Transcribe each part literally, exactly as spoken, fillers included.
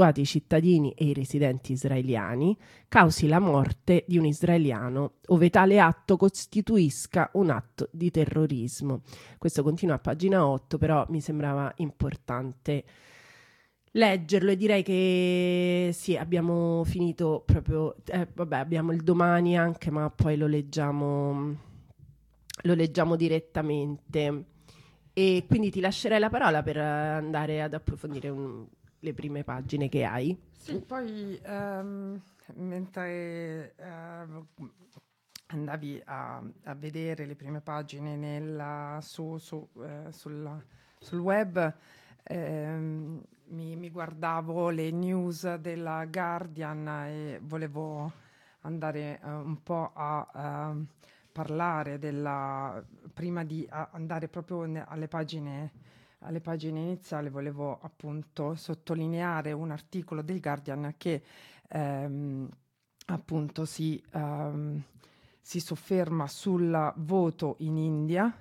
i cittadini e i residenti israeliani causi la morte di un israeliano ove tale atto costituisca un atto di terrorismo. Questo continua a pagina otto, però mi sembrava importante leggerlo e direi che sì, abbiamo finito proprio, eh, vabbè, abbiamo il domani anche, ma poi lo leggiamo, lo leggiamo direttamente. E quindi ti lascerei la parola per andare ad approfondire un, le prime pagine che hai. Sì, poi ehm, mentre ehm, andavi a, a vedere le prime pagine nella, su, su, eh, sul, sul web, ehm, mi, mi guardavo le news della Guardian e volevo andare eh, un po' a eh, parlare della, prima di a- andare proprio ne- alle pagine alle pagine iniziali, volevo appunto sottolineare un articolo del Guardian che ehm, appunto si, ehm, si sofferma sul voto in India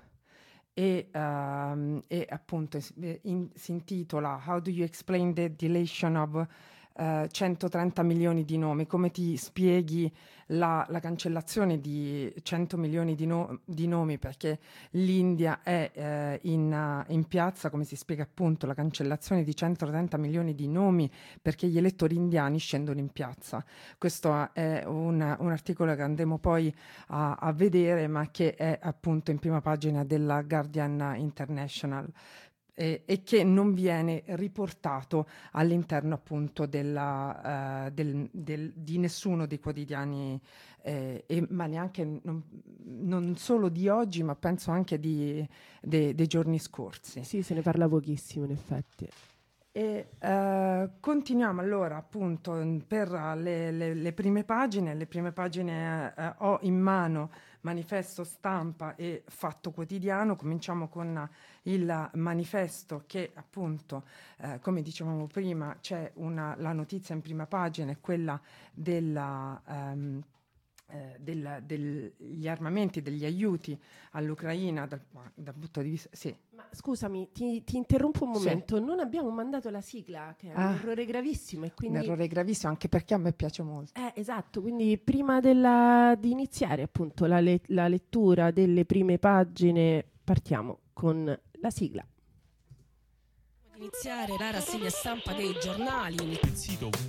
e, ehm, e appunto eh, in- si intitola How do you explain the deletion of eh, centotrenta milioni di nomi? Come ti spieghi la, la cancellazione di cento milioni di, no- di nomi, perché l'India è eh, in, uh, in piazza, come si spiega appunto la cancellazione di centotrenta milioni di nomi, perché gli elettori indiani scendono in piazza. Questo è un, un articolo che andremo poi a, a vedere, ma che è appunto in prima pagina della Guardian International. E, e che non viene riportato all'interno appunto della, uh, del, del, di nessuno dei quotidiani, eh, e, ma neanche non, non solo di oggi, ma penso anche di, de, dei giorni scorsi. Sì, se ne parla pochissimo in effetti. E uh, continuiamo allora appunto per le, le, le prime pagine. Le prime pagine uh, ho in mano Manifesto Stampa e Fatto Quotidiano. Cominciamo con il manifesto che appunto, uh, come dicevamo prima, c'è una, la notizia in prima pagina, è quella della... Um, Eh, del, degli armamenti, degli aiuti all'Ucraina dal, dal punto di vista... Sì. Ma scusami, ti, ti interrompo un momento, Sì. non abbiamo mandato la sigla, che è Ah, un errore gravissimo. E quindi... Un errore gravissimo, anche perché a me piace molto. Eh, esatto, quindi prima della, di iniziare appunto la, le, la lettura delle prime pagine partiamo con la sigla. Iniziare la rassegna stampa dei giornali. Il sito